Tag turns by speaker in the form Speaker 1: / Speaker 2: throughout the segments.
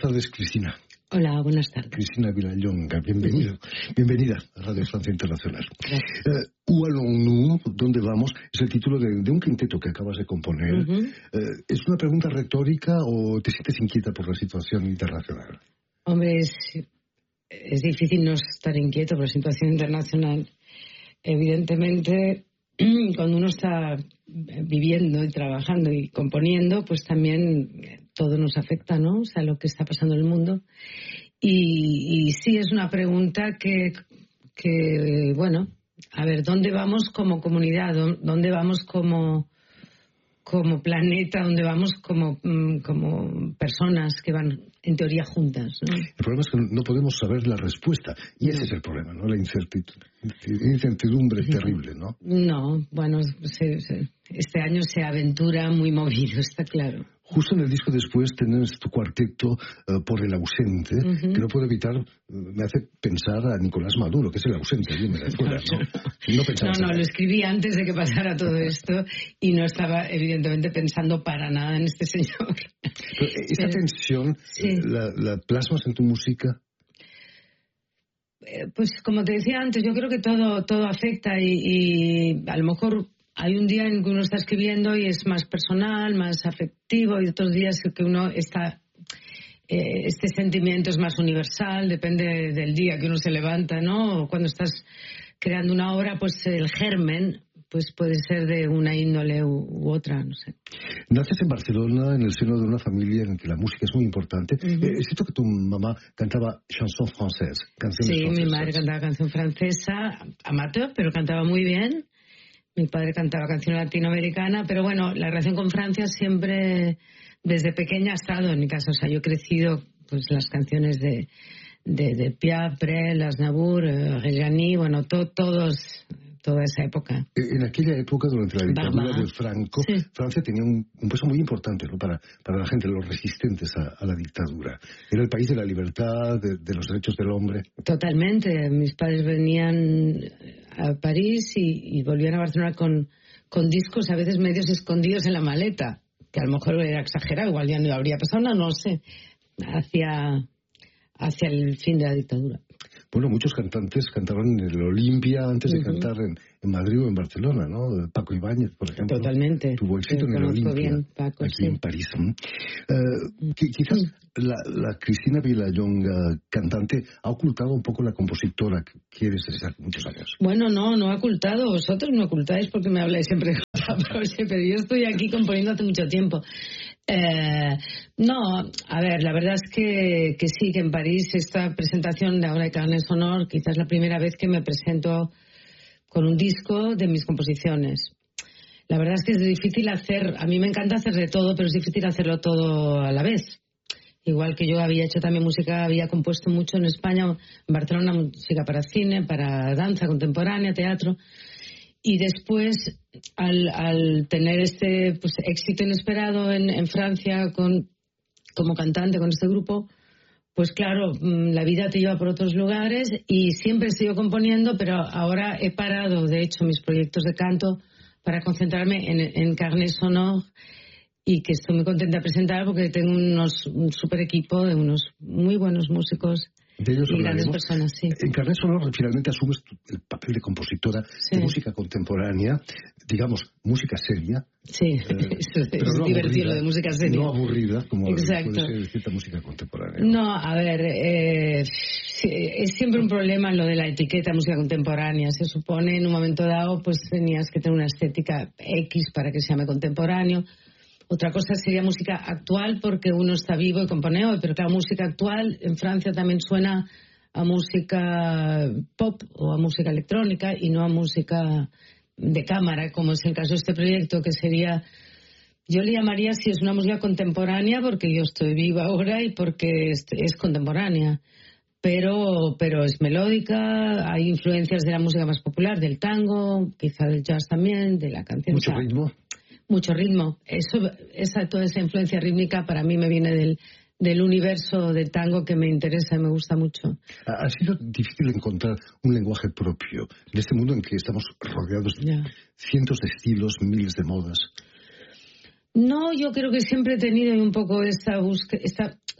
Speaker 1: tardes, Cristina.
Speaker 2: Hola, buenas tardes.
Speaker 1: Cristina Vilallonga, bienvenida a Radio Francia Internacional. Où allons-nous? ¿Dónde vamos? Es el título de un quinteto que acabas de componer. ¿Es una pregunta retórica o te sientes inquieta por la situación internacional?
Speaker 2: Hombre, es difícil no estar inquieto por la situación internacional. Evidentemente, cuando uno está viviendo y trabajando y componiendo, pues también todo nos afecta, ¿no? O sea, lo que está pasando en el mundo. Y sí es una pregunta que bueno, a ver, ¿dónde vamos como comunidad? ¿Dónde vamos como planeta? ¿Dónde vamos como personas que van en teoría juntas, ¿no?
Speaker 1: El problema es que no podemos saber la respuesta y ese es el problema, ¿no? La incertidumbre terrible, ¿no?
Speaker 2: No, bueno, este año se aventura muy movido, está claro.
Speaker 1: Justo en el disco después tenés tu cuarteto por el ausente, que no puedo evitar, me hace pensar a Nicolás Maduro, que es el ausente allí en Venezuela, ¿no?
Speaker 2: Lo escribí antes de que pasara todo esto y no estaba evidentemente pensando para nada en este señor.
Speaker 1: Pero esa tensión, sí. ¿La plasmas en tu música?
Speaker 2: Pues como te decía antes, yo creo que todo afecta y a lo mejor hay un día en que uno está escribiendo y es más personal, más afectivo, y otros días que uno está... este sentimiento es más universal, depende del día que uno se levanta, ¿no? Cuando estás creando una obra, pues el germen pues puede ser de una índole u otra, no sé.
Speaker 1: Naces en Barcelona, en el seno de una familia en que la música es muy importante. ¿Es cierto que tu mamá cantaba chanson française?
Speaker 2: Sí, mi madre cantaba canción francesa, amateur, pero cantaba muy bien. Mi padre cantaba canción latinoamericana, pero bueno, la relación con Francia siempre, desde pequeña, ha estado en mi casa. O sea, yo he crecido, pues, las canciones de Piaf, Brel, Aznavour, Reggiani, bueno, toda esa época.
Speaker 1: En aquella época, durante la dictadura de Franco, sí. Francia tenía un peso muy importante, ¿no? para la gente, los resistentes a la dictadura. Era el país de la libertad, de los derechos del hombre.
Speaker 2: Totalmente. Mis padres venían a París y volvían a Barcelona con discos a veces medios escondidos en la maleta, que a lo mejor era exagerado, igual ya no habría pasado, no sé, hacia el fin de la dictadura.
Speaker 1: Bueno, muchos cantantes cantaron en el Olimpia antes de cantar en Madrid o en Barcelona, ¿no? Paco Ibáñez, por ejemplo.
Speaker 2: Totalmente.
Speaker 1: Tuvo éxito en el Olimpia,
Speaker 2: bien, Paco,
Speaker 1: aquí
Speaker 2: sí.
Speaker 1: en París. Quizás la Cristina Vilallonga, cantante, ha ocultado un poco la compositora que quieres desde hace muchos años.
Speaker 2: Bueno, no ha ocultado. Vosotros me ocultáis porque me habláis siempre de pero yo estoy aquí componiendo hace mucho tiempo. No, a ver, la verdad es que sí, que en París esta presentación de ahora de Carnet Sonore, quizás la primera vez que me presento con un disco de mis composiciones. La verdad es que es difícil hacer, a mí me encanta hacer de todo, pero es difícil hacerlo todo a la vez. Igual que yo había hecho también música, había compuesto mucho en España, en Barcelona, música para cine, para danza contemporánea, teatro. Y después, al tener este éxito inesperado en Francia como cantante con este grupo, pues claro, la vida te lleva por otros lugares y siempre he seguido componiendo, pero ahora he parado, de hecho, mis proyectos de canto para concentrarme en Carnet Sonore y que estoy muy contenta de presentar porque tengo un super equipo de unos muy buenos músicos.
Speaker 1: De ellos
Speaker 2: y grandes personas, sí.
Speaker 1: En Carnet Sonore finalmente asumes el papel de compositora de música contemporánea, digamos, música seria.
Speaker 2: Sí,
Speaker 1: pero
Speaker 2: es
Speaker 1: no
Speaker 2: divertido lo de música seria.
Speaker 1: No aburrida, como puede ser cierta música contemporánea.
Speaker 2: No, a ver, es siempre un problema lo de la etiqueta música contemporánea. Se supone en un momento dado pues tenías que tener una estética X para que se llame contemporáneo. Otra cosa sería música actual porque uno está vivo y compone hoy, pero claro, música actual en Francia también suena a música pop o a música electrónica y no a música de cámara, como es el caso de este proyecto, que sería, yo le llamaría si es una música contemporánea porque yo estoy viva ahora y porque es contemporánea, pero es melódica, hay influencias de la música más popular, del tango, quizá del jazz también, de la canción.
Speaker 1: Mucho ritmo.
Speaker 2: Mucho ritmo. Toda esa influencia rítmica para mí me viene del universo del tango que me interesa y me gusta mucho.
Speaker 1: Ha sido difícil encontrar un lenguaje propio en este mundo en que estamos rodeados de cientos de estilos, miles de modas.
Speaker 2: No, yo creo que siempre he tenido un poco esta búsqueda,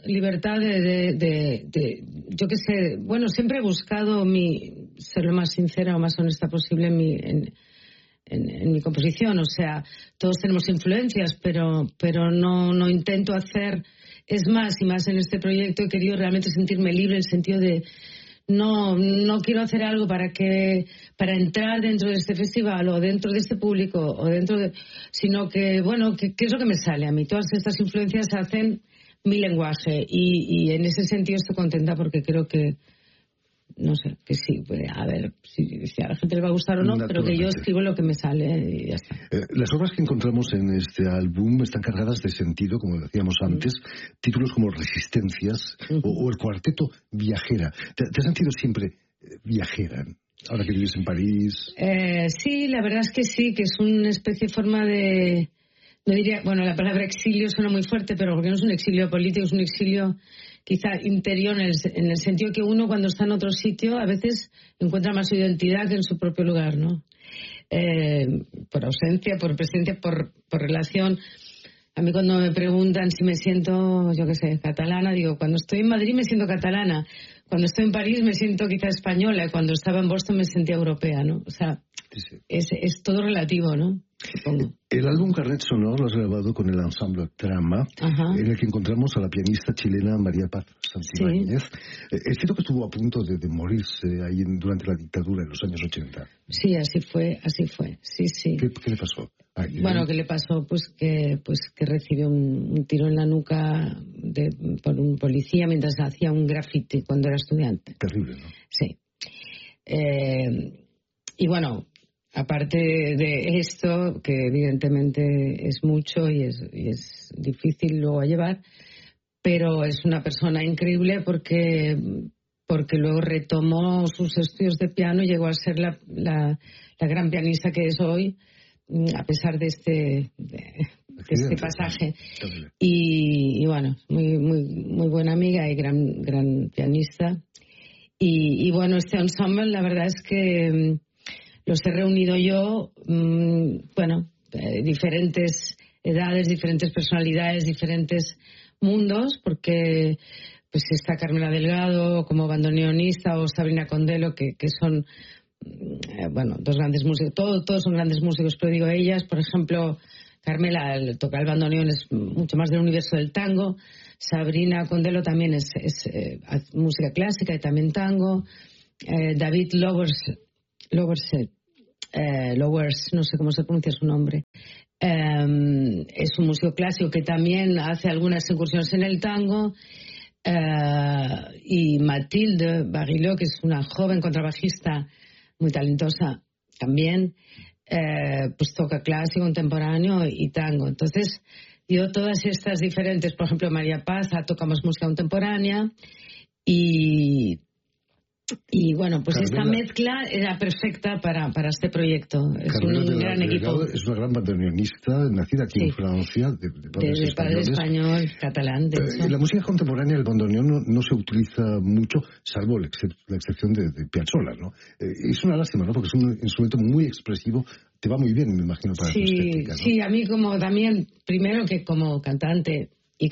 Speaker 2: libertad de yo qué sé, bueno, siempre he buscado ser lo más sincera o más honesta posible en mi composición. O sea, todos tenemos influencias, pero no intento hacer. Es más, y más en este proyecto he querido realmente sentirme libre, en el sentido de no quiero hacer algo para entrar dentro de este festival o dentro de este público o sino que, bueno, ¿qué es lo que me sale a mí? Todas estas influencias hacen mi lenguaje y en ese sentido estoy contenta porque creo que, no sé, que sí, a ver si a la gente le va a gustar o no, pero que yo escribo lo que me sale y ya está.
Speaker 1: Las obras que encontramos en este álbum están cargadas de sentido, como decíamos antes, títulos como Resistencias o el cuarteto Viajera. ¿Te has sentido siempre viajera ahora que vives en París?
Speaker 2: Sí, la verdad es que sí, que es una especie de forma de... No diría, bueno, la palabra exilio suena muy fuerte, pero porque no es un exilio político, es un exilio quizá interior en el sentido que uno cuando está en otro sitio a veces encuentra más su identidad que en su propio lugar, ¿no? Por ausencia, por presencia, por relación. A mí cuando me preguntan si me siento, yo qué sé, catalana, digo, cuando estoy en Madrid me siento catalana, cuando estoy en París me siento quizá española, y cuando estaba en Boston me sentía europea, ¿no? O sea, sí. Es todo relativo, ¿no? Supongo.
Speaker 1: El álbum Carnet Sonor lo has grabado con el ensamble Trama, en el que encontramos a la pianista chilena María Paz Santibáñez. Sí. Es cierto que estuvo a punto de morirse ahí durante la dictadura en los años 80.
Speaker 2: Sí, así fue. Sí.
Speaker 1: ¿Qué le pasó?
Speaker 2: Bueno, ¿qué le pasó? Pues que recibió un tiro en la nuca por un policía mientras hacía un graffiti cuando era estudiante.
Speaker 1: Terrible, ¿no?
Speaker 2: Sí. Y bueno, aparte de esto, que evidentemente es mucho y es difícil luego a llevar, pero es una persona increíble porque luego retomó sus estudios de piano y llegó a ser la gran pianista que es hoy, a pesar de este pasaje. Y bueno, muy buena amiga y gran pianista. Y bueno, este ensemble, la verdad es que los he reunido yo, diferentes edades, diferentes personalidades, diferentes mundos, porque pues está Carmela Delgado como bandoneonista o Sabrina Condelo, que son dos grandes músicos, todos son grandes músicos, pero digo ellas, por ejemplo, Carmela toca el bandoneón, es mucho más del universo del tango. Sabrina Condelo también es música clásica y también tango. David Lowers, no sé cómo se pronuncia su nombre, es un músico clásico que también hace algunas incursiones en el tango. Y Mathilde Barilot, que es una joven contrabajista muy talentosa también, pues toca clásico, contemporáneo y tango. Entonces, yo todas estas diferentes, por ejemplo, María Paz toca más música contemporánea y bueno, pues Carmela, esta mezcla era perfecta para este proyecto. Es un gran equipo.
Speaker 1: Es una gran bandoneonista, nacida aquí en Francia, de
Speaker 2: padre español, catalán. De hecho.
Speaker 1: En la música contemporánea el bandoneón no se utiliza mucho, salvo la excepción de Piazzolla, ¿no? Es una lástima, ¿no? Porque es un instrumento muy expresivo. Te va muy bien, me imagino, para tu estética, ¿no?
Speaker 2: Sí, a mí como también, primero que como cantante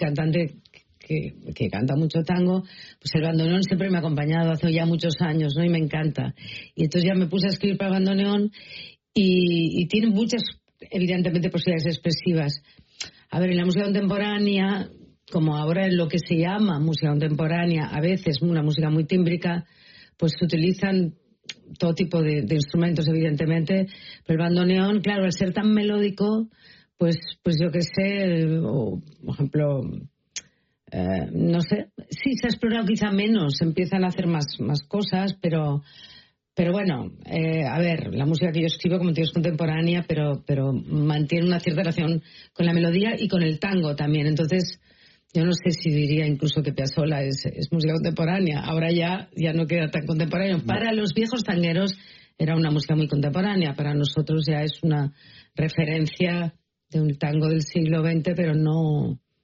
Speaker 2: que canta mucho tango, pues el bandoneón siempre me ha acompañado hace ya muchos años, ¿no? Y me encanta. Y entonces ya me puse a escribir para el bandoneón y tiene muchas, evidentemente, posibilidades expresivas. A ver, en la música contemporánea, como ahora en lo que se llama música contemporánea, a veces una música muy tímbrica, pues se utilizan todo tipo de instrumentos, evidentemente, pero el bandoneón, claro, al ser tan melódico, pues yo qué sé, o, por ejemplo... no sé, sí se ha explorado quizá menos, se empiezan a hacer más cosas, pero bueno, a ver, la música que yo escribo, como te digo, es contemporánea, pero mantiene una cierta relación con la melodía y con el tango también. Entonces, yo no sé si diría incluso que Piazzolla es música contemporánea. Ahora ya no queda tan contemporáneo. No. Para los viejos tangueros era una música muy contemporánea, para nosotros ya es una referencia de un tango del siglo XX, pero no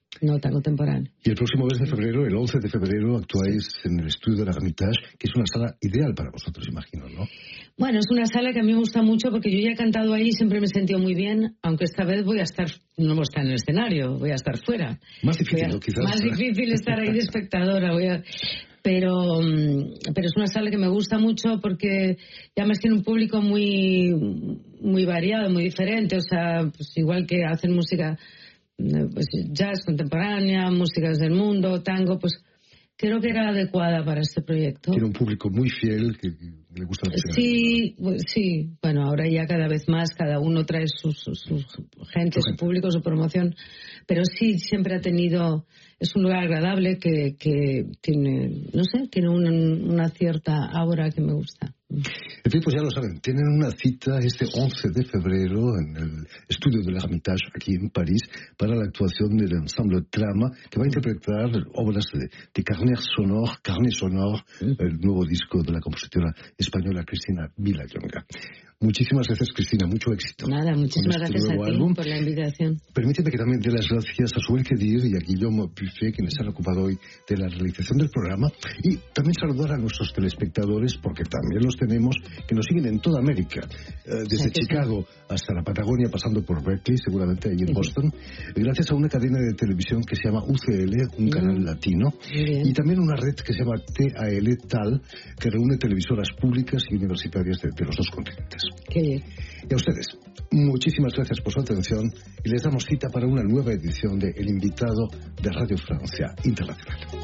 Speaker 2: no tan contemporáneo.
Speaker 1: Y el próximo mes de febrero, el 11 de febrero, actuáis en el estudio de la Hermitage, que es una sala ideal para vosotros, imagino, ¿no?
Speaker 2: Bueno, es una sala que a mí me gusta mucho porque yo ya he cantado ahí y siempre me he sentido muy bien, aunque esta vez no voy a estar en el escenario, voy a estar fuera.
Speaker 1: Más difícil, ¿no? Quizás.
Speaker 2: Más difícil estar ahí de espectadora. Pero es una sala que me gusta mucho porque además tiene un público muy, muy variado, muy diferente. O sea, pues igual que hacen música pues jazz contemporánea, músicas del mundo, tango, pues creo que era adecuada para este proyecto.
Speaker 1: Tiene un público muy fiel que le gusta la música.
Speaker 2: Sí, bueno, ahora ya cada vez más, cada uno trae su gente, su público, su promoción, pero sí, siempre ha tenido, es un lugar agradable que tiene, no sé, tiene una cierta aura que me gusta.
Speaker 1: En fin, pues ya lo saben, tienen una cita este 11 de febrero en el estudio de la Hermitage, aquí en París, para la actuación del ensemble Trama, que va a interpretar obras de Carnet Sonore, el nuevo disco de la compositora española Cristina Vilallonga. Muchísimas gracias, Cristina, mucho éxito.
Speaker 2: Nada, muchísimas gracias a ti por la invitación.
Speaker 1: Permíteme que también dé las gracias a Joel Kedir y a Guillaume Buffet, quienes se han ocupado hoy de la realización del programa, y también saludar a nuestros telespectadores, porque también los tenemos, que nos siguen en toda América, desde Chicago hasta la Patagonia, pasando por Berkeley, seguramente ahí en Boston, gracias a una cadena de televisión que se llama UCL, un canal latino, y también una red que se llama TAL TAL, que reúne televisoras públicas y universitarias de los dos continentes.
Speaker 2: Qué bien.
Speaker 1: Y a ustedes, muchísimas gracias por su atención y les damos cita para una nueva edición de El Invitado de Radio Francia Internacional.